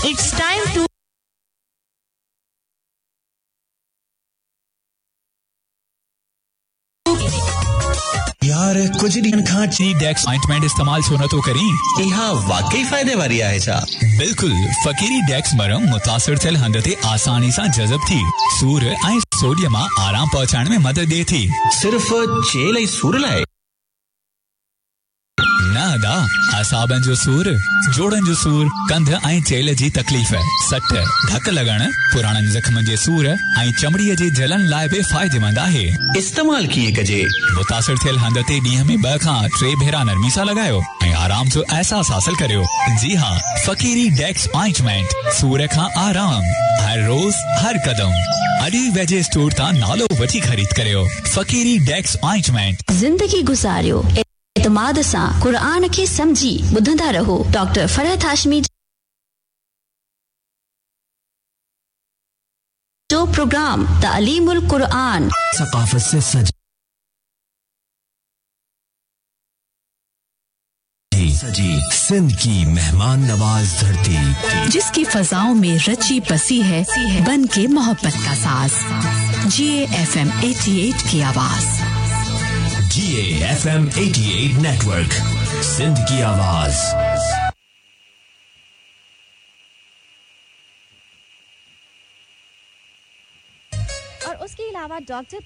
It's time to यार कुछ दिन खां ची डेक्स ऑइंटमेंट इस्तेमाल छो न तो करी इहा वाकई फायदे वारी आहे छा बिल्कुल फकीरी डेक्स मरम मुतासिर थियल हंध ते आसानी सां जज़ब थी सूर ऐं सोडियम आराम पहुचाइण में मदद ॾे थी सिर्फ चेल ऐं सूर लाइ न दा असाबन जो सूर जोड़न जो सूर कंध ऐं चेल जी तकलीफ़ सट ढक लगण पुराणन जख्मन जे सूर ऐं चमड़ीअ जे जलन लाइ बि फ़ाइदेमंद आहे इस्तेमाल कीअं कजे मुतासिर थियल हंध ते ॾींहं में 2 खां 3 भेरा नरमी सां लगायो ऐं आराम जो एहसास हासिल करियो जी हाँ फकीरी डेक्स ऑइंटमेंट सूर खां आराम हर रोज हर कदम अडी वेजे स्टोर तां नालो वठी खरीद करियो फकीरी डेक्स ऑइंटमेंट जिंदगी गुजारियो इत्माद सां कुरान खे समझी ॿुधंदा रहो डॉक्टर फरहत हाशमी जो प्रोग्राम तालीमुल कुरान सकाफत से सजी सिंध की मेहमान नवाज धरती जिसकी फजाओं में रची बसी है बन के मोहब्बत का साज GAFM 88 की आवाज GAFM 88 नेटवर्क सिंध की आवाज और उसके अलावा doctor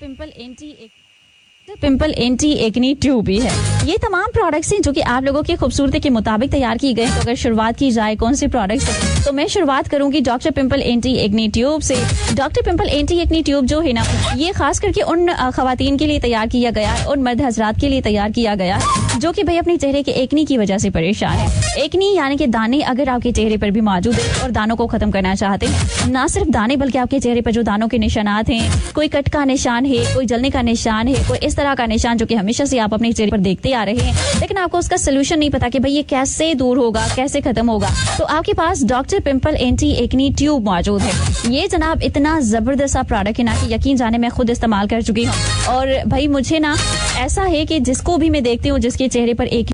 pimple anti acne tube भी है। ये तमाम प्रोडक्ट्स हैं जो कि आप लोगों की खूबसूरती के मुताबिक तैयार की गए। तो अगर शुरुआत की जाए कौन से प्रोडक्ट्स से तो मैं शुरुआत करूंगी doctor pimple anti acne tube से। Doctor pimple anti acne tube जो है ना ये खास करके उन खवातीन के लिए तैयार किया गया है उन मर्द हजरात के लिए तैयार किया गया है जो कि भाई अपने चेहरे के एक्नी की वजह से परेशान है। एक्नी यानी कि दाने अगर आपके चेहरे पर भी मौजूद है और दानों को खत्म करना चाहते हैं ना सिर्फ दाने बल्कि आपके चेहरे पर जो दानों के निशानात हैं कोई कट का निशान है कोई जलने का निशान है कोई इस तरह का निशान जो कि हमेशा से आप अपने चेहरे पर देखते आ रहे हैं लेकिन आपको उसका सोल्यूशन नहीं पता कि भाई ये कैसे दूर होगा कैसे खत्म होगा तो आपके पास doctor pimple anti acne tube मौजूद है। ये जनाब इतना जबरदस्त सा प्रोडक्ट है ना कि यकीन जाने मैं खुद इस्तेमाल कर चुकी हूँ और भाई मुझे ना ऐसा है कि जिसको भी मैं देखती हूँ जिसके चेहरे पर एक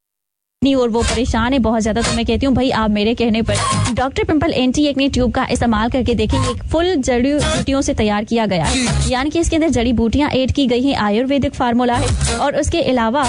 और वो परेशान है बहुत ज्यादा तो मैं कहती हूँ भाई आप मेरे कहने पर doctor pimple anti acne tube का इस्तेमाल करके देखें एक फुल जड़ी बूटियों से तैयार किया गया है यानी कि इसके अंदर जड़ी बूटियां ऐड की गई हैं आयुर्वेदिक फार्मूला है और उसके अलावा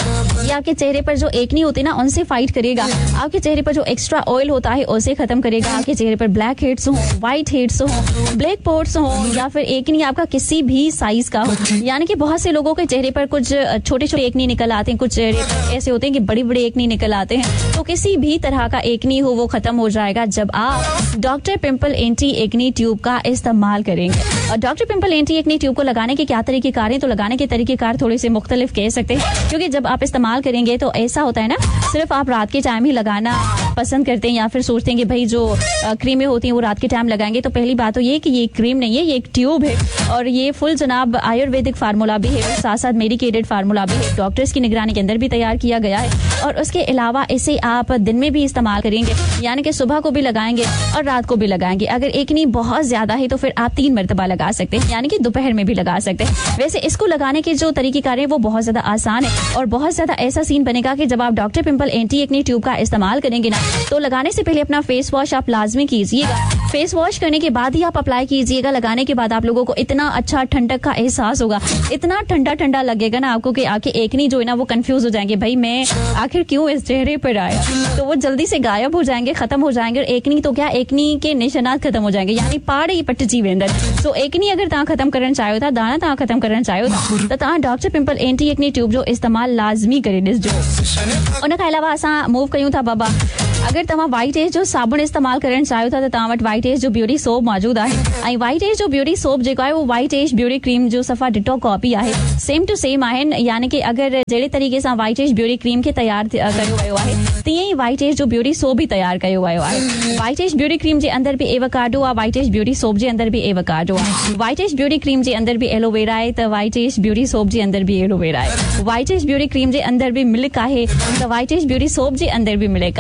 ये आपके चेहरे पर जो एक्नी होती है ना उनसे फाइट करेगा आपके चेहरे पर जो एक्स्ट्रा ऑयल होता है उसे खत्म करेगा आपके चेहरे पर ब्लैक हेड्स हो व्हाइट हेड्स हो ब्लैक पॉट्स हो या फिर एक्नी आपका किसी भी साइज का हो यानी कि बहुत से लोगों के चेहरे पर कुछ छोटे छोटे एक्नी निकल आते हैं कुछ चेहरे ऐसे होते हैं कि बड़ी बड़ी निकल आते हैं तो किसी भी तरह का एक्नी हो वो खत्म हो जाएगा जब आप doctor pimple anti acne tube का इस्तेमाल करेंगे। और doctor pimple anti acne tube को लगाने के क्या तरीकेकार हैं तो लगाने के तरीकेकार थोड़े से मुख्तलिफ कह सकते हैं क्योंकि जब आप इस्तेमाल करेंगे तो ऐसा होता है ना सिर्फ आप रात के टाइम ही लगाना पसंद करते हैं या फिर सोचते हैं कि भाई जो क्रीमें होती हैं वो रात के टाइम लगाएंगे तो पहली बात तो ये कि ये क्रीम नहीं है ये एक ट्यूब है और ये फुल जनाब आयुर्वेदिक फार्मूला भी है साथ साथ मेडिकेटेड फार्मूला भी है डॉक्टर्स की निगरानी के अंदर भी तैयार किया गया है और उसके अलावा इसे आप दिन में भी इस्तेमाल करेंगे यानी कि सुबह को भी लगाएंगे और रात को भी लगाएंगे। अगर एक्नी बहुत ज्यादा है तो फिर आप 3 मरतबा लगा सकते हैं यानी कि दोपहर में भी लगा सकते हैं। वैसे इसको लगाने के जो तरीकेकार है वो बहुत ज्यादा आसान है और बहुत ज्यादा ऐसा सीन बनेगा कि जब आप doctor pimple anti acne tube का इस्तेमाल करेंगे ना तो लगाने से पहले अपना फेस वॉश आप लाजमी कीजिएगा। फेस वॉश करने के बाद ही आप अप्लाई कीजिएगा। लगाने के बाद आप लोगों को इतना अच्छा ठंडक का एहसास होगा इतना ठंडा ठंडा लगेगा ना आपको कि आपके एक्नी जो है ना वो कंफ्यूज हो जाएंगे भाई मैं आखिर क्यों इस चेहरे पर आया तो वो जल्दी से गायब हो जाएंगे खत्म हो जाएंगे। और एक्नी तो क्या एक्नी के निशानात खत्म हो जाएंगे यानी पाड़े ही पट जी वेंदर तो एक्नी अगर तव्हां खत्म करण चाहियो था दाना तव्हां खत्म करण चाहियो था तो तव्हां doctor pimple anti acne tube जो इस्तेमाल लाजमी करे ॾिसजो। उन खां अलावा असां मूव कयूं था बाबा अगर तव्हां वाइट एज जो साबुण इस्तेमाल करण चाहियो था त तव्हां वटि वाइट एज जो ब्यूटी सोप मौजूद आहे ऐं वाइट एज जो ब्यूटी सोप जेको आहे वो वाइट एज ब्यूटी क्रीम जो सफ़ा डिटो कॉपी आहे सेम टू सेम आहिनि यानी कि अगर जहिड़े तरीक़े सां वाइट एज ब्यूटी क्रीम खे तैयार कयो वियो आहे तीअं ई वाइट एज जो ब्यूटी सोप भी तैयार कयो वियो आहे। वाइट एज ब्यूटी क्रीम जे अंदर भी एवोकाडो आहे वाइट एज ब्यूटी सोप जे अंदर भी एवोकाडो आहे वाइट एज ब्यूटी क्रीम जे अंदर भी एलोवेरा आहे त वाइट एज ब्यूटी सोप जे अंदर भी एलोवेरा आहे वाइट एज ब्यूटी क्रीम जे अंदर भी मिल्क आहे त वाइट एज ब्यूटी सोप जे अंदर भी मिल्क आहे।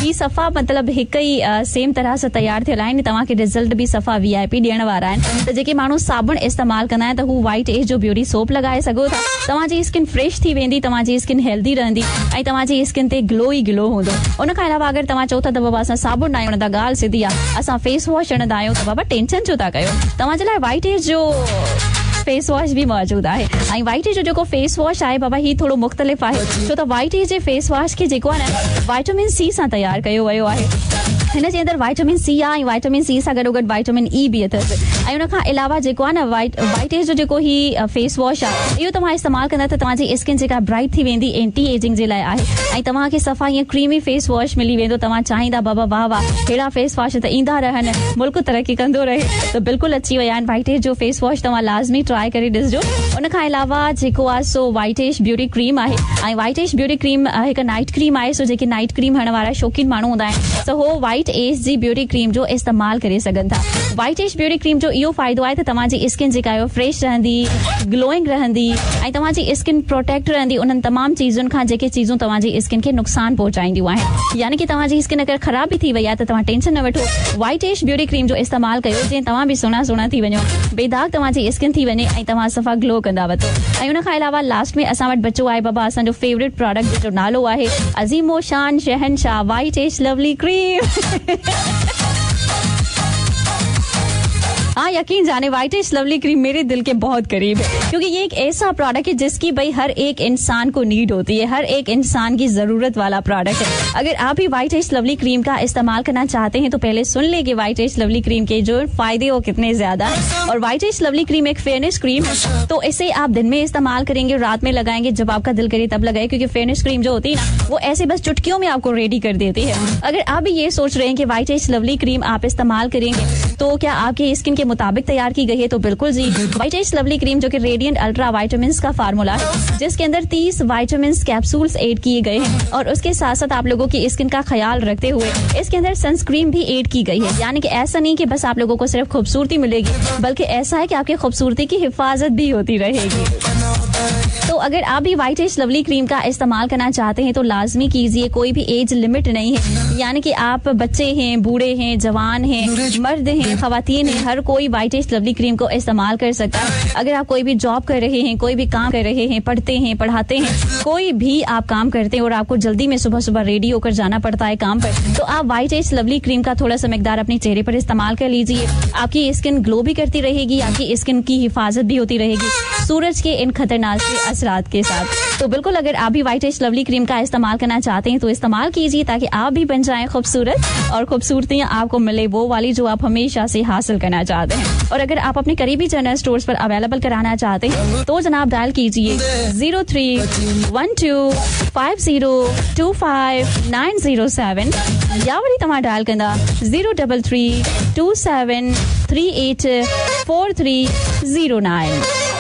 ई सफ़ा मतलब हिक ही सेम तरह सां तैयार थियल आहिनि, तव्हांखे रिज़ल्ट बि सफ़ा VIP ॾियण वारा आहिनि। त जेके माण्हू साबुण इस्तेमालु कंदा आहिनि त हू वाइट एज जो ब्यूटी सोप लॻाए सघो था। तव्हांजी स्किन फ्रेश थी वेंदी, तव्हांजी स्किन हेल्दी रहंदी ऐं तव्हांजी स्किन ते ग्लो ई ग्लो हूंदो। उन खां अलावा अगरि तव्हां चओ था त बाबा असां साबुण न हणंदा, ॻाल्हि सिधी आहे, असां फेस वॉश हणंदा आहियूं, त बाबा टेंशन छो था कयो, तव्हांजे लाइ वाइट एज जो फेस वॉश भी मौजूद है। ऐं वाइट एज जो जेको फेस वॉश आहे बाबा ही थोड़ो मुख़्तलिफ़ आहे, छो त वाइट एज जे फेस वॉश खे जेको आहे न वाइटामिन C सां तैयार कयो वियो आहे। हिन जे अंदरि वाइटामिन C आहे ऐं वाइटामिन C सां गॾोगॾु वाइटामिन E बि अथसि। ऐं उन खां अलावा जेको आहे न वाइट एज जो जेको ही फेस वॉश आहे इहो तव्हां इस्तेमालु कंदा त तव्हांजी स्किन जेका ब्राइट थी वेंदी, एंटी एजिंग जे लाइ आहे। ऐं तव्हांखे सफ़ा ईअं क्रीमी फेस वॉश मिली वेंदो। तव्हां चाहींदा बाबा वाह वाह अहिड़ा फेस वॉश त ईंदा रहनि, मुल्क तरक़ी कंदो रहे, त बिल्कुलु अची विया आहिनि। वाइट एज जो फेस वॉश तव्हां लाज़मी ट्राई करे ॾिसजो। उन खां अलावा जेको आहे so white as beauty cream आहे ऐं वाइट एज ब्यूटी क्रीम हिकु नाइट क्रीम आहे। सो जेके नाइट क्रीम हणण वारा शौक़ीन माण्हू हूंदा आहिनि त हो वाइट एज जी ब्यूटी क्रीम जो इस्तेमालु करे सघनि था। वाइट एज ब्यूटी क्रीम जो इहो फ़ाइदो आहे त तव्हांजी स्किन जेका आहे फ्रेश रहंदी, ग्लोइंग रहंदी ऐं तव्हांजी स्किन प्रोटेक्ट रहंदी उन्हनि तमामु चीज़ुनि खां जेके चीज़ूं तव्हांजी स्किन खे नुक़सान पहुचाईंदियूं आहिनि। यानी कि तव्हांजी स्किन अगरि ख़राब बि थी वई आहे त तव्हां टेंशन न वठो, वाइट एज ब्यूटी क्रीम जो इस्तेमालु कयो जीअं तव्हां बि सुहिणा थी वञो, बेदाग तव्हांजी स्किन थी वञे ऐं तव्हां सफ़ा ग्लो कंदा वठो। ऐं उन खां अलावा लास्ट में असां वटि बचो आहे बाबा असांजो फेवरेट प्रोडक्ट जो नालो आहे अज़ीमो शान शहनशाह वाइट एज लवली क्रीम। हाँ यकीन जाने वाइट एज लवली क्रीम मेरे दिल के बहुत करीब है, क्योंकि ये एक ऐसा प्रोडक्ट है जिसकी भाई हर एक इंसान को नीड होती है, हर एक इंसान की जरूरत वाला प्रोडक्ट है। अगर आप भी वाइट एज लवली क्रीम का इस्तेमाल करना चाहते हैं तो पहले सुन ले कि वाइट एज लवली क्रीम के जो फायदे वो कितने ज्यादा है। और वाइट एज लवली क्रीम एक फेयरनेस क्रीम है, तो इसे आप दिन में इस्तेमाल करेंगे, रात में लगाएंगे, जब आपका दिल करे तब लगाए, क्योंकि फेयरनेस क्रीम जो होती है ना वो ऐसे बस चुटकियों में आपको रेडी कर देती है। अगर आप भी ये सोच रहे हैं कि वाइट एज लवली क्रीम आप इस्तेमाल करेंगे तो क्या आपकी स्किन के मुताबिक तैयार की गई है, तो बिल्कुल जी। वाइट एज लवली क्रीम जो कि रेडिएंट अल्ट्रा वाइटामिन का फार्मूला है, जिसके अंदर 30 वाइटामिन कैप्सूल्स ऐड किए गए हैं और उसके साथ साथ आप लोगों की स्किन का ख्याल रखते हुए इसके अंदर सनस्क्रीन भी ऐड की गई है। यानी कि ऐसा नहीं कि बस आप लोगों को सिर्फ खूबसूरती मिलेगी, बल्कि ऐसा है कि आपकी खूबसूरती की हिफाजत भी होती रहेगी। तो अगर आप भी वाइट एज लवली क्रीम का इस्तेमाल करना चाहते हैं तो लाजमी कीजिए, कोई भी एज लिमिट नहीं है। यानी कि आप बच्चे हैं, बूढ़े हैं, जवान हैं, मर्द हैं, खवातीन हैं, हर कोई वाइट एज लवली क्रीम को इस्तेमाल कर सकता है। अगर आप कोई भी जॉब कर रहे हैं, कोई भी काम कर रहे हैं, पढ़ते हैं, पढ़ाते हैं, कोई भी आप काम करते हैं और आपको जल्दी में सुबह सुबह रेडी होकर जाना पड़ता है काम पर, तो आप वाइट एज लवली क्रीम का थोड़ा सा मिकदार अपने चेहरे पर इस्तेमाल कर लीजिए। आपकी स्किन ग्लो भी करती रहेगी, आपकी स्किन की हिफाजत भी होती रहेगी सूरज के इन खतरनाक असरात के साथ। तो बिल्कुल अगर आप भी वाइट एज लवली क्रीम का इस्तेमाल करना चाहते हैं तो इस्तेमाल कीजिए, ताकि आप भी बन जाएं खूबसूरत और खूबसूरतियां आपको मिले वो वाली जो आप हमेशा से हासिल करना चाहते हैं। और अगर आप अपने करीबी जनरल स्टोर्स पर अवेलेबल कराना चाहते हैं तो जनाब डायल कीजिए 0312502597 या वरी तव्हां डायल कंदा 03327384309।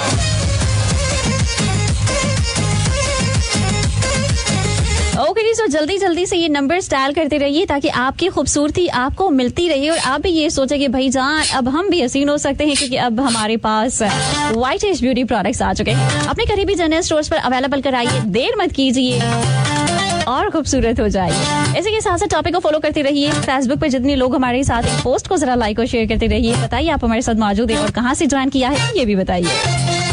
ओके जी, सो जल्दी से ये नंबर्स डायल करते रहिए ताकि आपकी खूबसूरती आपको मिलती रहे और आप भी ये सोचे कि भाई जान अब हम भी हसीन हो सकते हैं, क्योंकि अब हमारे पास वाइट एज ब्यूटी प्रोडक्ट्स आ चुके हैं। अपने करीबी जनरल स्टोर्स पर अवेलेबल कराइए, देर मत कीजिए और खूबसूरत हो जाइए। इसी के साथ साथ टॉपिक को फॉलो करते रहिए। फेसबुक पे जितने लोग हमारे साथ पोस्ट को जरा लाइक और शेयर करते रहिए। बताइए आप हमारे साथ मौजूद हैं और कहाँ से ज्वाइन किया है ये भी बताइए।